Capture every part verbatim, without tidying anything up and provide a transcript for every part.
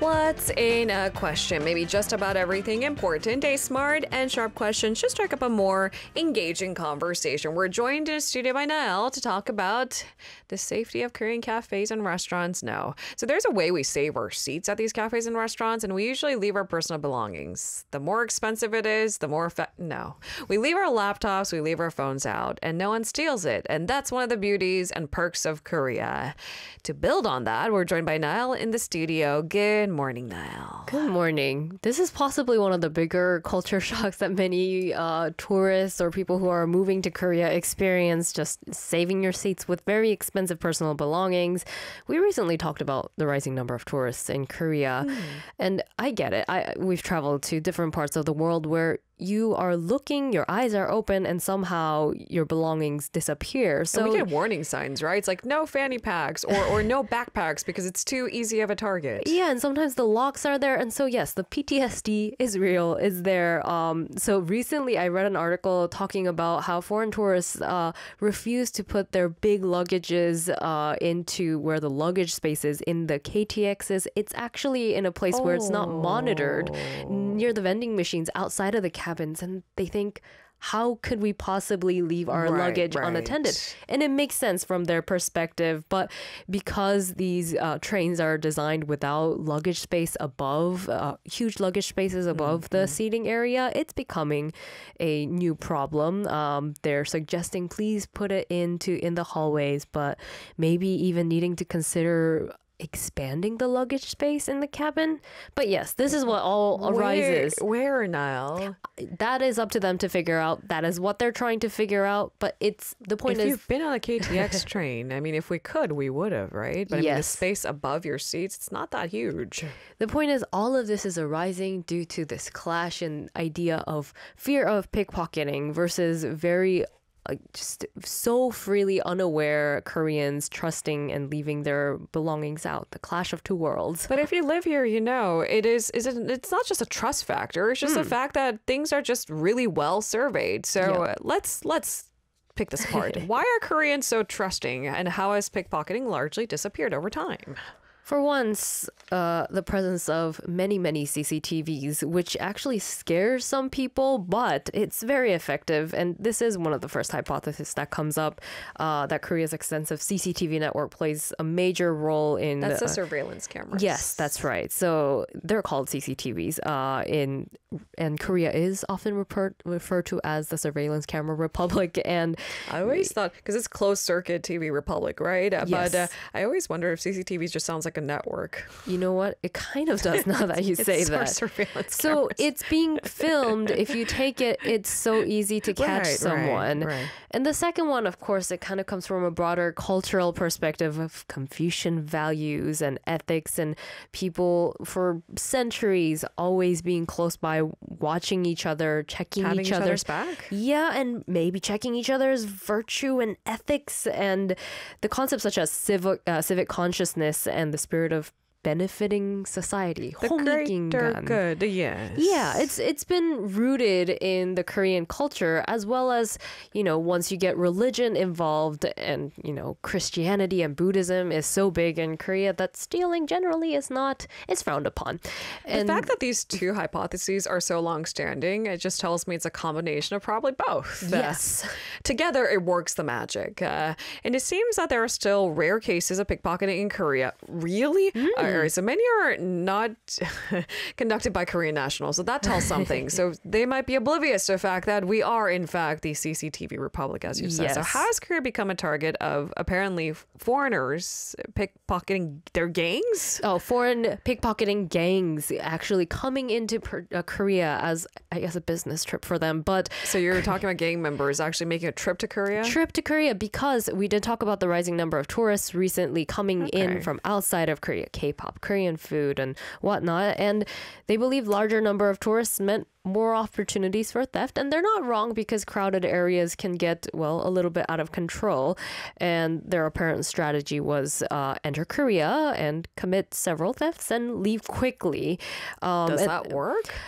What's in a question? Maybe just about everything important. A smart and sharp question should strike up a more engaging conversation. We're joined in a studio by Nael to talk about the safety of Korean cafes and restaurants. No. So there's a way we save our seats at these cafes and restaurants, and we usually leave our personal belongings. The more expensive it is, the more... Fa- no. We leave our laptops, we leave our phones out, and no one steals it. And that's one of the beauties and perks of Korea. To build on that, we're joined by Nael in the studio. Good morning, Nael. Good morning. This is possibly one of the bigger culture shocks that many uh, tourists or people who are moving to Korea experience, just saving your seats with very expensive personal belongings. We recently talked about the rising number of tourists in Korea, mm. and I get it. I, we've traveled to different parts of the world where you are looking, your eyes are open, and somehow your belongings disappear. So and we get warning signs, right? It's like no fanny packs or, or no backpacks because it's too easy of a target. Yeah, and sometimes the locks are there. And so, yes, the P T S D is real, is there. Um, so recently I read an article talking about how foreign tourists uh, refuse to put their big luggages uh, into where the luggage space is in the K T Xs. It's actually in a place oh. where it's not monitored, near the vending machines outside of the cabins, and they think, how could we possibly leave our right, luggage right. unattended? And it makes sense from their perspective, but because these uh, trains are designed without luggage space above, uh, huge luggage spaces above mm-hmm. the seating area, it's becoming a new problem. Um, they're suggesting please put it into in the hallways, but maybe even needing to consider expanding the luggage space in the cabin. But yes, this is what all arises. Where, where Nael? That is up to them to figure out. That is what they're trying to figure out. But it's the point if is... If you've been on a K T X train, I mean, if we could, we would have, right? But I yes. mean, the space above your seats, it's not that huge. The point is, all of this is arising due to this clash in idea of fear of pickpocketing versus very... Like just so freely unaware Koreans trusting and leaving their belongings out. The clash of two worlds. But if you live here, you know, it is, is it, it's not just a trust factor. It's just mm. the fact that things are just really well surveyed. So yeah. let's, let's pick this apart. Why are Koreans so trusting, and how has pickpocketing largely disappeared over time? For once, uh, the presence of many, many C C T Vs, which actually scares some people, but it's very effective. And this is one of the first hypotheses that comes up, uh, that Korea's extensive C C T V network plays a major role in... That's the uh, surveillance cameras. Yes, that's right. So they're called C C T Vs. Uh, in and Korea is often referred referred to as the surveillance camera republic. And I always thought, because it's closed circuit T V republic, right? Uh, yes. But uh, I always wonder if C C T Vs just sounds like a network. You know what? It kind of does now that you say it's that. Surveillance so cameras. It's being filmed. If you take it, it's so easy to catch right, someone. Right, right. And the second one, of course, it kind of comes from a broader cultural perspective of Confucian values and ethics, and people for centuries always being close by, watching each other, checking Having each, each other's back. Yeah, and maybe checking each other's virtue and ethics, and the concepts such as civic uh, civic consciousness and the spirit of benefiting society. The greater good, yes. Yeah, it's it's been rooted in the Korean culture, as well as, you know, once you get religion involved, and, you know, Christianity and Buddhism is so big in Korea that stealing generally is not, is frowned upon. And the fact that these two hypotheses are so long-standing, it just tells me it's a combination of probably both. Yes. Uh, together, it works the magic. Uh, and it seems that there are still rare cases of pickpocketing in Korea. Really? Mm. Uh, So many are not conducted by Korean nationals, so that tells something. So they might be oblivious to the fact that we are, in fact, the C C T V republic, as you said. Yes. So how has Korea become a target of apparently foreigners pickpocketing their gangs? Oh, foreign pickpocketing gangs actually coming into per, uh, Korea as, I guess, a business trip for them. But so you're talking about gang members actually making a trip to Korea? Trip to Korea, because we did talk about the rising number of tourists recently coming okay. in from outside of Korea, K-pop, Korean food, and whatnot. And they believe larger number of tourists meant more opportunities for theft. And they're not wrong, because crowded areas can get, well, a little bit out of control. And their apparent strategy was uh, enter Korea and commit several thefts and leave quickly. Um, Does that work?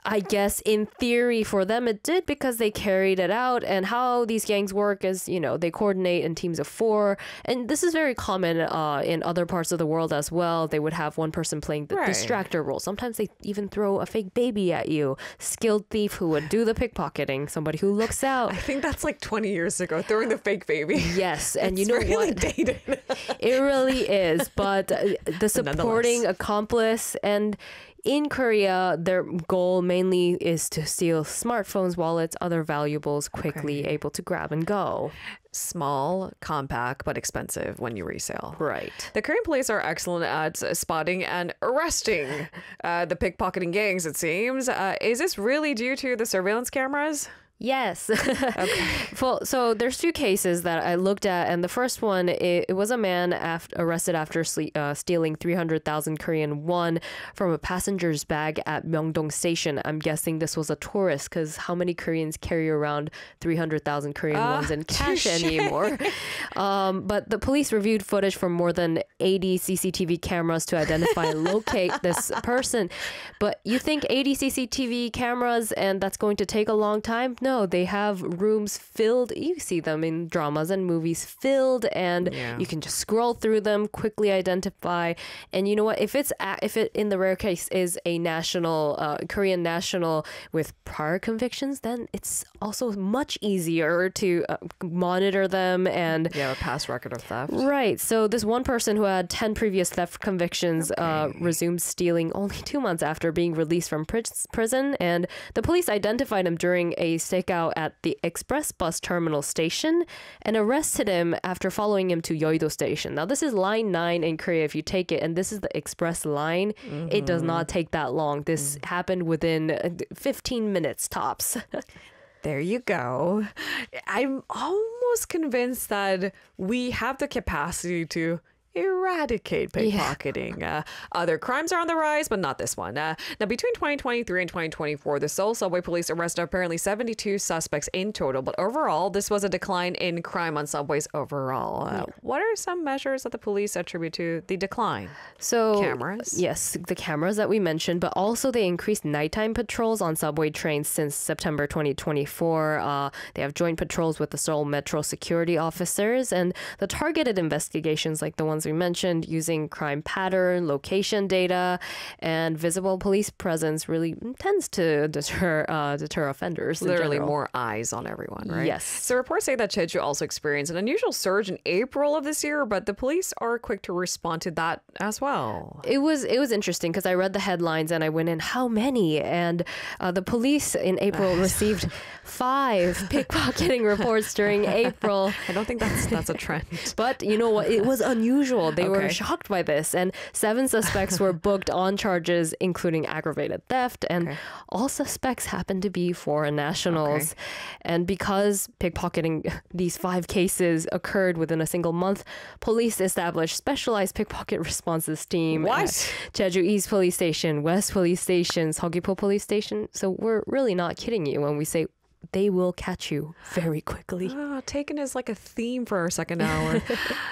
I guess in theory for them it did because they carried it out. And how these gangs work is, you know, they coordinate in teams of four. And this is very common uh, in other parts of the world as well. They would have one person playing the Right. distractor role. Sometimes they even throw a fake baby at you. Skilled thief who would do the pickpocketing. Somebody who looks out. I think that's like twenty years ago, throwing the fake baby. Yes, and you It's know really what? dated. It really is. But uh, the supporting nonetheless. accomplice, and in Korea, their goal mainly is to steal smartphones, wallets, other valuables quickly, able to grab and go. Small, compact, but expensive when you resale. Right. The Korean police are excellent at uh, spotting and arresting uh, the pickpocketing gangs, it seems. Uh, is this really due to the surveillance cameras? Yes. Okay. Well, so there's two cases that I looked at, and the first one, it, it was a man after, arrested after sle- uh, stealing three hundred thousand Korean won from a passenger's bag at Myeongdong Station. I'm guessing this was a tourist, because how many Koreans carry around three hundred thousand Korean Ah, wons in cash touche. anymore? Um, but the police reviewed footage from more than eighty C C T V cameras to identify and locate this person. But you think eighty C C T V cameras and that's going to take a long time? No, they have rooms filled. You see them in dramas and movies filled, and Yeah. you can just scroll through them, quickly identify. And you know what? If it's a, if it in the rare case is a national uh, Korean national with prior convictions, then it's also much easier to uh, monitor them and. Yeah, a past record of theft. Right. So this one person who had ten previous theft convictions uh, resumed stealing only two months after being released from pris- prison. And the police identified him during a stakeout at the express bus terminal station and arrested him after following him to Yeouido Station. Now, this is line nine in Korea if you take it, and this is the express line. It does not take that long. This happened within uh, fifteen minutes tops. There you go. I'm almost convinced that we have the capacity to eradicate pickpocketing. Uh, other crimes are on the rise, but not this one. Uh, now, between twenty twenty-three and twenty twenty-four, the Seoul subway police arrested apparently seventy-two suspects in total, but overall, this was a decline in crime on subways overall. Uh, what are some measures that the police attribute to the decline? So Cameras? Yes, the cameras that we mentioned, but also they increased nighttime patrols on subway trains since September twenty twenty-four. Uh, they have joint patrols with the Seoul Metro security officers, and the targeted investigations like the ones we mentioned using crime pattern, location data, and visible police presence really tends to deter uh, deter offenders. in Literally general. more eyes on everyone, right? Yes. So reports say that Jeju also experienced an unusual surge in April of this year, but the police are quick to respond to that as well. It was it was interesting because I read the headlines and I went in, how many? And uh, the police in April received five pickpocketing reports during April. I don't think that's that's a trend. But you know what? It was unusual. They were Okay. shocked by this. And seven suspects were booked on charges, including aggravated theft. And Okay. all suspects happened to be foreign nationals. And because pickpocketing, these five cases occurred within a single month, police established specialized pickpocket responses team What? at Jeju East Police Station, West Police Station, Seogwipo Police Station. So we're really not kidding you when we say they will catch you very quickly. Oh, taken as like a theme for our second hour.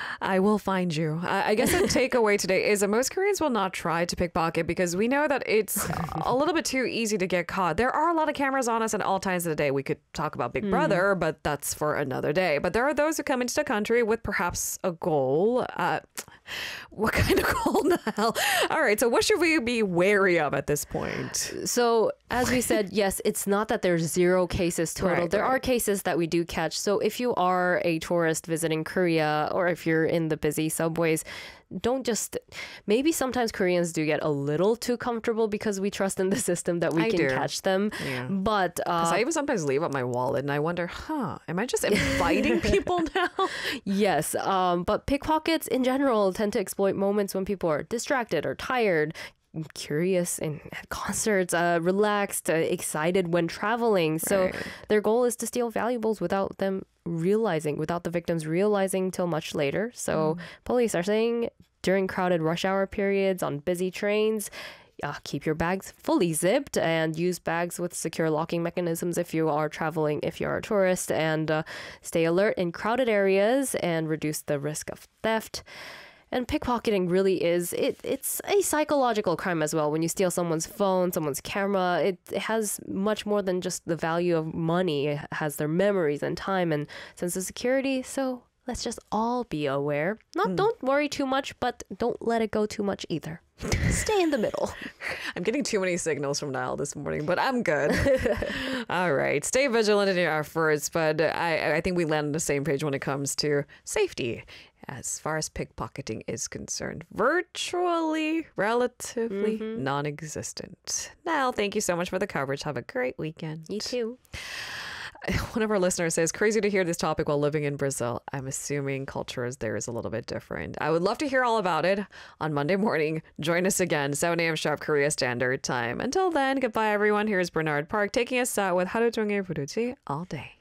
I will find you. I, I guess the takeaway today is that most Koreans will not try to pickpocket because we know that it's a little bit too easy to get caught. There are a lot of cameras on us at all times of the day. We could talk about Big Brother, but that's for another day. But there are those who come into the country with perhaps a goal. Uh, what kind of goal now? All right. So what should we be wary of at this point? So, as we said, yes, it's not that there's zero cases total. Right, there right. are cases that we do catch. So, if you are a tourist visiting Korea or if you're in the busy subways, don't just. Maybe sometimes Koreans do get a little too comfortable because we trust in the system that we I can do. catch them. Yeah. But Because uh, I even sometimes leave out my wallet and I wonder, huh, am I just inviting people now? yes, um, but pickpockets in general tend to exploit moments when people are distracted or tired, curious in at concerts, uh, relaxed, uh, excited when traveling. So Right. their goal is to steal valuables without them realizing, without the victims realizing till much later. So police are saying during crowded rush hour periods on busy trains, uh, keep your bags fully zipped and use bags with secure locking mechanisms if you are traveling, if you're a tourist, and uh, stay alert in crowded areas and reduce the risk of theft. And pickpocketing really is, it, it's a psychological crime as well. When you steal someone's phone, someone's camera, it, it has much more than just the value of money. It has their memories and time and sense of security. So let's just all be aware. Not, mm. Don't worry too much, but don't let it go too much either. Stay in the middle. I'm getting too many signals from Niall this morning, but I'm good. All right. Stay vigilant in your efforts, but I, I think we land on the same page when it comes to safety. As far as pickpocketing is concerned, virtually, relatively mm-hmm. non-existent. Niall, thank you so much for the coverage. Have a great weekend. You too. One of our listeners says, crazy to hear this topic while living in Brazil. I'm assuming culture is there is a little bit different. I would love to hear all about it on Monday morning. Join us again, seven a.m. sharp Korea Standard Time. Until then, goodbye, everyone. Here's Bernard Park taking us out with Haru Jongil Buruji all day.